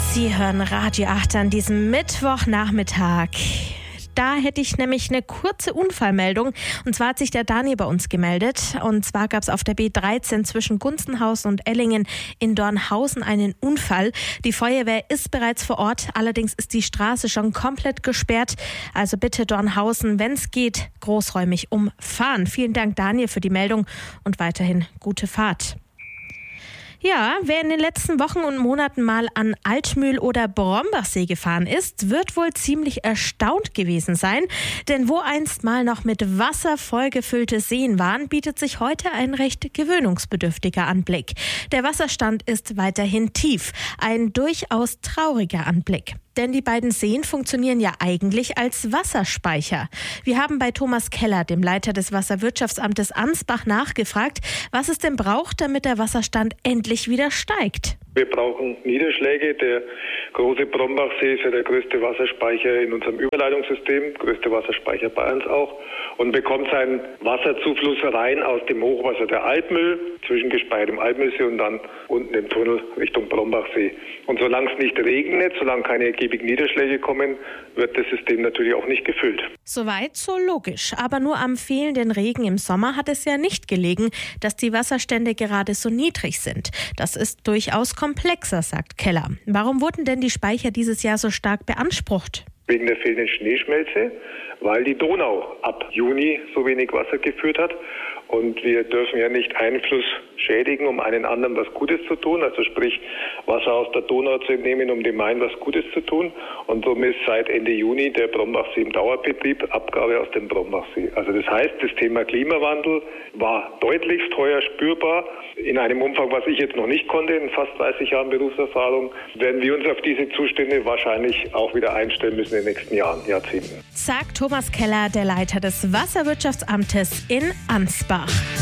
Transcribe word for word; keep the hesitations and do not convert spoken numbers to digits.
Sie hören Radio acht an diesem Mittwochnachmittag. Da hätte ich nämlich eine kurze Unfallmeldung. Und zwar hat sich der Dani bei uns gemeldet. Und zwar gab es auf der B dreizehn zwischen Gunzenhausen und Ellingen in Dornhausen einen Unfall. Die Feuerwehr ist bereits vor Ort. Allerdings ist die Straße schon komplett gesperrt. Also bitte Dornhausen, wenn es geht, großräumig umfahren. Vielen Dank, Daniel, für die Meldung und weiterhin gute Fahrt. Ja, wer in den letzten Wochen und Monaten mal an Altmühl oder Brombachsee gefahren ist, wird wohl ziemlich erstaunt gewesen sein. Denn wo einst mal noch mit Wasser vollgefüllte Seen waren, bietet sich heute ein recht gewöhnungsbedürftiger Anblick. Der Wasserstand ist weiterhin tief. Ein durchaus trauriger Anblick. Denn die beiden Seen funktionieren ja eigentlich als Wasserspeicher. Wir haben bei Thomas Keller, dem Leiter des Wasserwirtschaftsamtes Ansbach, nachgefragt, was es denn braucht, damit der Wasserstand endlich wieder steigt. Wir brauchen Niederschläge. Der große Brombachsee ist ja der größte Wasserspeicher in unserem Überleitungssystem, größte Wasserspeicher Bayerns auch, und bekommt seinen Wasserzufluss rein aus dem Hochwasser der Altmühl, zwischen Gespeit im Altmühlsee und dann unten im Tunnel Richtung Brombachsee. Und solange es nicht regnet, solange keine ergiebigen Niederschläge kommen, wird das System natürlich auch nicht gefüllt. Soweit so logisch. Aber nur am fehlenden Regen im Sommer hat es ja nicht gelegen, dass die Wasserstände gerade so niedrig sind. Das ist durchaus komplexer, sagt Keller. Warum wurden denn die Speicher dieses Jahr so stark beansprucht? Wegen der fehlenden Schneeschmelze, weil die Donau ab Juni so wenig Wasser geführt hat. Und wir dürfen ja nicht Einfluss schädigen, um einen anderen was Gutes zu tun. Also sprich, Wasser aus der Donau zu entnehmen, um dem Main was Gutes zu tun. Und somit ist seit Ende Juni der Brombachsee im Dauerbetrieb, Abgabe aus dem Brombachsee. Also das heißt, das Thema Klimawandel war deutlichst heuer spürbar. In einem Umfang, was ich jetzt noch nicht konnte, in fast dreißig Jahren Berufserfahrung, werden wir uns auf diese Zustände wahrscheinlich auch wieder einstellen müssen in den nächsten Jahren, Jahrzehnten. Sagt Thomas Keller, der Leiter des Wasserwirtschaftsamtes in Ansbach.